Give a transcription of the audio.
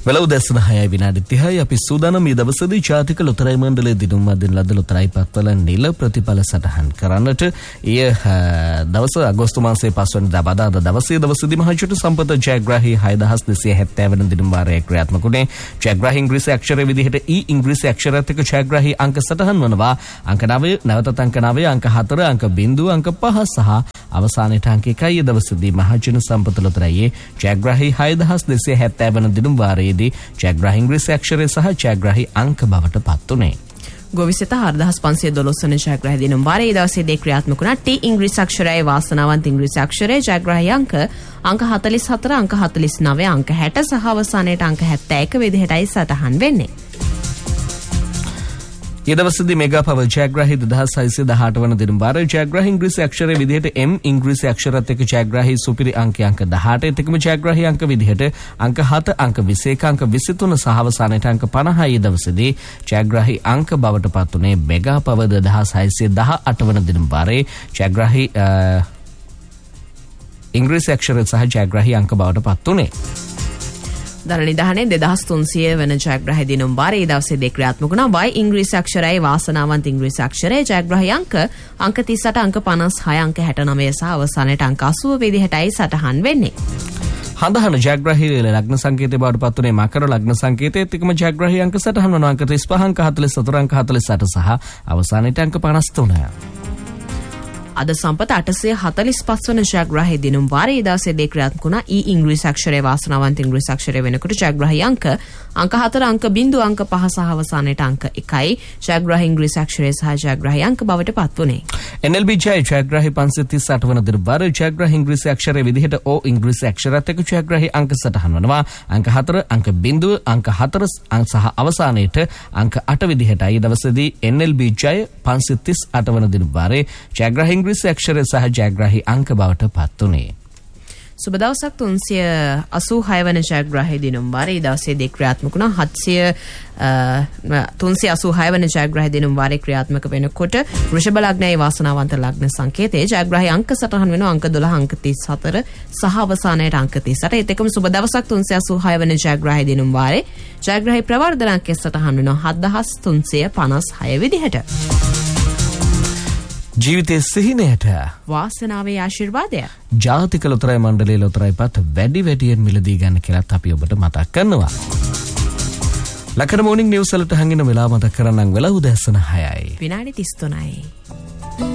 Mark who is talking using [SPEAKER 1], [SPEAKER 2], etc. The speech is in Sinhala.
[SPEAKER 1] වෙලව දැසන 6 විනාඩි 30යි අපි සූදානම් මේ දවසේදී ජාතික ලොතරැයි මණ්ඩලයේ දිනුම් අදින ලද ලොතරැයි පත්වල නිල ප්‍රතිඵල සටහන් කරන්නට එය දවස අගෝස්තු මාසයේ 5 වෙනිදා බදාදා දවසේදී මහජන සම්පත ජයග්‍රාහී 6270 වෙනි දිනුම් වාරයේ ක්‍රියාත්මක වුණේ. ජයග්‍රාහී ඉංග්‍රීසි අක්ෂරයේ විදිහට ඉංග්‍රීසි අක්ෂරات එක්ක ජයග්‍රාහී අංක සටහන් වනවා. අංක 9 නැවතත් අංක 9 අංක 4 අංක 0 අංක 5 සහ අවසානයේ අංක 1යි දවසේදී මහජන සම්පත ලොතරැයියේ ජයග්‍රාහී 6270 වෙනි දිනුම් වාරයේ ජයග්‍රාහී ඉංග්‍රීසි අක්ෂරය සහ ජයග්‍රාහී අංක බවට පත් වුණේ.
[SPEAKER 2] ගොවිසෙත 4512 වන ජයග්‍රාහී දිනුම් වාරයේ දවසේදී ක්‍රියාත්මක වුණා. ටී ඉංග්‍රීසි අක්ෂරයයි වාසනාවන්ත ඉංග්‍රීසි අක්ෂරය ජයග්‍රාහී අංක 44 අංක 49 අංක 60 සහ අවසානයේ අංක 71 විදිහටයි සටහන් වෙන්නේ.
[SPEAKER 1] ඒ දවසේදී මෙගා පවර් ජයග්‍රාහී 2618 වන දිනුම් වාරයේ ජයග්‍රාහී ඉංග්‍රීසි අක්ෂරයේ විදිහට M ඉංග්‍රීසි අක්ෂරات එක්ක ජයග්‍රාහී සුපිරි අංක 18 එකම ජයග්‍රාහී අංක විදිහට අංක 7 අංක 21 අංක 23 සහ අවසානයේ අංක 50යි දවසේදී ජයග්‍රාහී අංක බවට පත් උනේ මෙගා පවර් 2618 වන දිනුම් වාරයේ ජයග්‍රාහී ඉංග්‍රීසි අක්ෂරය සහ ජයග්‍රාහී අංක බවට පත් උනේ.
[SPEAKER 2] දරනිදාහනේ 2300 වන ජයග්‍රාහී දිනුම් වාරයේ දවසේදී ක්‍රියාත්මක වුණා. Y ඉංග්‍රීසි අක්ෂරයයි වාසනාවන්ත ඉංග්‍රීසි අක්ෂරය ජයග්‍රාහී අංක 38 අංක 56 අංක 69 සහ අවසානයේ අංක 80 විදිහටයි සටහන් වෙන්නේ.
[SPEAKER 1] හඳහන ජයග්‍රාහී ලග්න සංකේතය බවට පත් වුණේ මකර ලග්න සංකේතයේත් එකම ජයග්‍රාහී අංක සටහන් වන අංක 35 අංක 44 අංක 48 සහ අවසානයේ අංක 53. අද සම්පත 845 වන ජයග්‍රාහී දිනුම් වාරයේ දවසේදී ක්‍රියාත්මක වුණා. ඉංග්‍රීසි අක්ෂරයේ වාසනාවන්ත ඉංග්‍රීසි අක්ෂරය වෙනකොට ජයග්‍රාහී අංක 4 අංක 0 අංක 5 සහ අවසානයේ අංක 1යි ජයග්‍රාහී ඉංග්‍රීසි අක්ෂරය සහ ජයග්‍රාහී අංක බවට පත් වුණේ. NLB ජයග්‍රාහී 538 වන දිනුම් වාරයේ ජයග්‍රාහී ඉංග්‍රීසි අක්ෂරයේ විදිහට O ඉංග්‍රීසි අක්ෂරات එක්ක ජයග්‍රාහී අංක සටහන් වනවා. අංක 4 අංක 0 අංක 4 සහ අවසානයේ අංක 8 විදිහටයි දවසේදී NLB ජය 538 වන දිනුම් වාරයේ ජයග්‍රාහී ඉංග්‍රීසි අක්ෂරය සහ ජයග්‍රාහී අංක බවට පත් වුණේ. සුබ දවසක් 386 වන ජයග්‍රාහී දිනුම් වාරයේ දවසේදී ක්‍රියාත්මක වුණා. 386 වන ජයග්‍රාහී දිනුම් වාරයේ ක්‍රියාත්මක වෙනකොට වෘෂභ ලග්නයේ වාසනාවන්ත ලග්න සංකේතයේ ජයග්‍රාහී අංක සටහන් වෙනවා. අංක 12 අංක 34 සහ අවසානයේ අංක 38. ඒත් එකම සුබ දවසක් 386 වන ජයග්‍රාහී දිනුම් වාරයේ ජයග්‍රාහී ප්‍රවර්ධන අංකය සටහන් වෙනවා 7356 විදිහට. ජීවිතයේ සිහිනයට වාසනාවේ ආශිර්වාදය ජාතික ලොතරැයි මණ්ඩලයේ ලොතරැයි පත් වැඩි වැඩියෙන් මිලදී ගන්න කියලා අපි ඔබට මතක් කරනවා. ලකඩ මොර්නිං නිවුස් වලට හංගින වෙලාව මතක් කරන්නම් වෙලාව උදෑසන 6යි. විනාඩි 33යි.